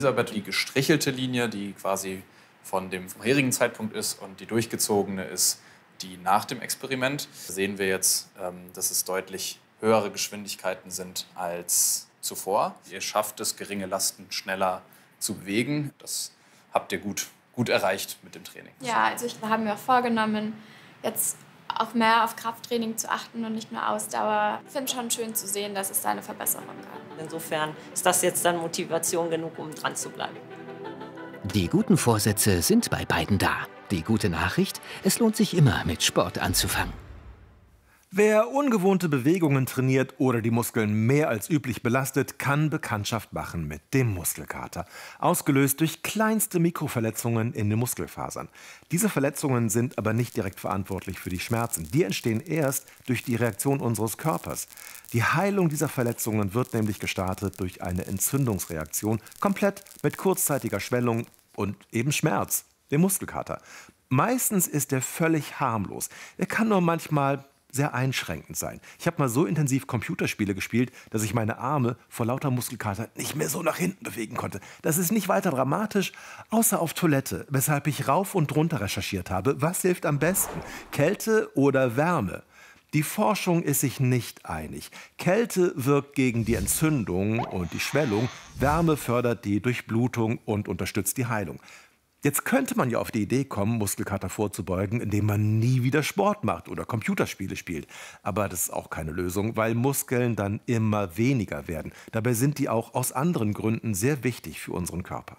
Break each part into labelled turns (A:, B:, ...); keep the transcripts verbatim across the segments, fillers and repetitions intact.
A: Elisabeth die gestrichelte Linie, die quasi von dem vorherigen Zeitpunkt ist, und die durchgezogene ist die nach dem Experiment. Da sehen wir jetzt, dass es deutlich höhere Geschwindigkeiten sind als zuvor. Ihr schafft es, geringe Lasten schneller zu bewegen. Das habt ihr gut, gut erreicht mit dem Training.
B: Ja, also ich habe mir auch vorgenommen, jetzt auch mehr auf Krafttraining zu achten und nicht nur Ausdauer. Ich finde es schon schön zu sehen, dass es da eine Verbesserung gab.
C: Insofern ist das jetzt dann Motivation genug, um dran zu bleiben.
D: Die guten Vorsätze sind bei beiden da. Die gute Nachricht, es lohnt sich immer, mit Sport anzufangen.
E: Wer ungewohnte Bewegungen trainiert oder die Muskeln mehr als üblich belastet, kann Bekanntschaft machen mit dem Muskelkater. Ausgelöst durch kleinste Mikroverletzungen in den Muskelfasern. Diese Verletzungen sind aber nicht direkt verantwortlich für die Schmerzen. Die entstehen erst durch die Reaktion unseres Körpers. Die Heilung dieser Verletzungen wird nämlich gestartet durch eine Entzündungsreaktion, komplett mit kurzzeitiger Schwellung und eben Schmerz, dem Muskelkater. Meistens ist er völlig harmlos. Er kann nur manchmal sehr einschränkend sein. Ich habe mal so intensiv Computerspiele gespielt, dass ich meine Arme vor lauter Muskelkater nicht mehr so nach hinten bewegen konnte. Das ist nicht weiter dramatisch, außer auf Toilette, weshalb ich rauf und runter recherchiert habe. Was hilft am besten? Kälte oder Wärme? Die Forschung ist sich nicht einig. Kälte wirkt gegen die Entzündung und die Schwellung, Wärme fördert die Durchblutung und unterstützt die Heilung. Jetzt könnte man ja auf die Idee kommen, Muskelkater vorzubeugen, indem man nie wieder Sport macht oder Computerspiele spielt. Aber das ist auch keine Lösung, weil Muskeln dann immer weniger werden. Dabei sind die auch aus anderen Gründen sehr wichtig für unseren Körper.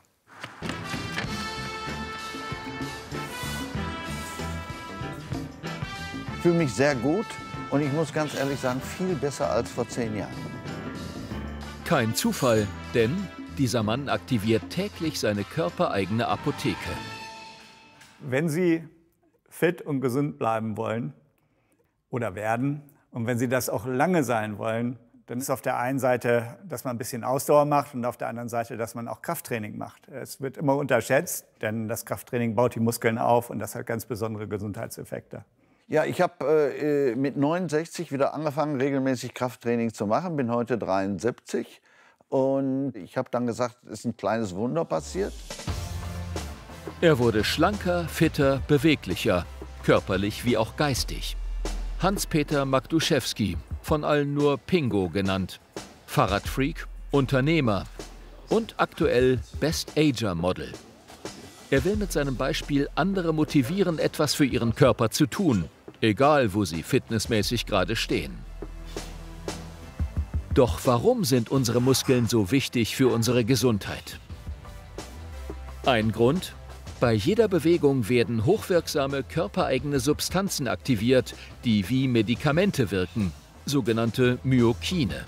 F: Ich fühle mich sehr gut und ich muss ganz ehrlich sagen, viel besser als vor zehn Jahren.
G: Kein Zufall, denn dieser Mann aktiviert täglich seine körpereigene Apotheke.
H: Wenn Sie fit und gesund bleiben wollen oder werden und wenn Sie das auch lange sein wollen, dann ist auf der einen Seite, dass man ein bisschen Ausdauer macht und auf der anderen Seite, dass man auch Krafttraining macht. Es wird immer unterschätzt, denn das Krafttraining baut die Muskeln auf und das hat ganz besondere Gesundheitseffekte.
F: Ja, ich habe äh, mit neunundsechzig wieder angefangen, regelmäßig Krafttraining zu machen, bin heute dreiundsiebzig. Und ich habe dann gesagt, es ist ein kleines Wunder passiert.
G: Er wurde schlanker, fitter, beweglicher, körperlich wie auch geistig. Hans-Peter Magduszewski, von allen nur Pingo genannt. Fahrradfreak, Unternehmer und aktuell Best-Ager-Model. Er will mit seinem Beispiel andere motivieren, etwas für ihren Körper zu tun, egal wo sie fitnessmäßig gerade stehen. Doch warum sind unsere Muskeln so wichtig für unsere Gesundheit? Ein Grund: Bei jeder Bewegung werden hochwirksame körpereigene Substanzen aktiviert, die wie Medikamente wirken, sogenannte Myokine.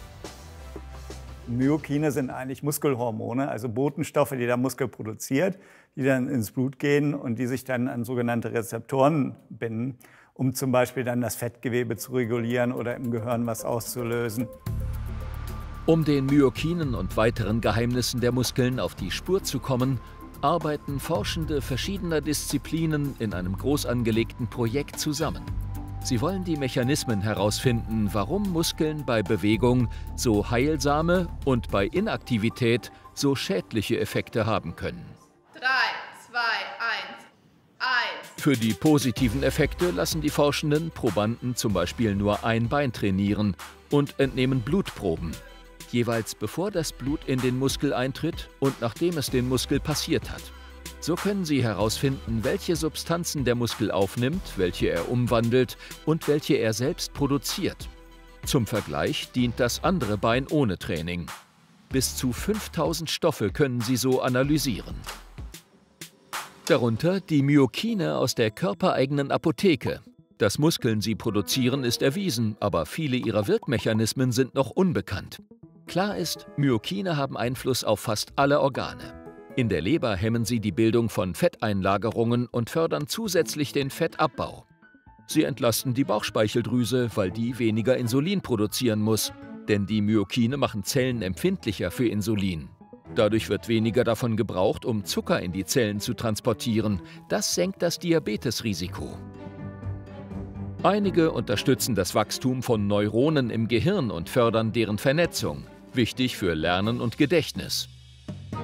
H: Myokine sind eigentlich Muskelhormone, also Botenstoffe, die der Muskel produziert, die dann ins Blut gehen und die sich dann an sogenannte Rezeptoren binden, um zum Beispiel dann das Fettgewebe zu regulieren oder im Gehirn was auszulösen.
G: Um den Myokinen und weiteren Geheimnissen der Muskeln auf die Spur zu kommen, arbeiten Forschende verschiedener Disziplinen in einem groß angelegten Projekt zusammen. Sie wollen die Mechanismen herausfinden, warum Muskeln bei Bewegung so heilsame und bei Inaktivität so schädliche Effekte haben können.
I: drei, zwei, eins, eins.
G: Für die positiven Effekte lassen die Forschenden Probanden zum Beispiel nur ein Bein trainieren und entnehmen Blutproben. Jeweils bevor das Blut in den Muskel eintritt und nachdem es den Muskel passiert hat. So können sie herausfinden, welche Substanzen der Muskel aufnimmt, welche er umwandelt und welche er selbst produziert. Zum Vergleich dient das andere Bein ohne Training. Bis zu fünftausend Stoffe können sie so analysieren. Darunter die Myokine aus der körpereigenen Apotheke. Dass Muskeln sie produzieren, ist erwiesen, aber viele ihrer Wirkmechanismen sind noch unbekannt. Klar ist, Myokine haben Einfluss auf fast alle Organe. In der Leber hemmen sie die Bildung von Fetteinlagerungen und fördern zusätzlich den Fettabbau. Sie entlasten die Bauchspeicheldrüse, weil die weniger Insulin produzieren muss, denn die Myokine machen Zellen empfindlicher für Insulin. Dadurch wird weniger davon gebraucht, um Zucker in die Zellen zu transportieren. Das senkt das Diabetesrisiko. Einige unterstützen das Wachstum von Neuronen im Gehirn und fördern deren Vernetzung. Wichtig für Lernen und Gedächtnis.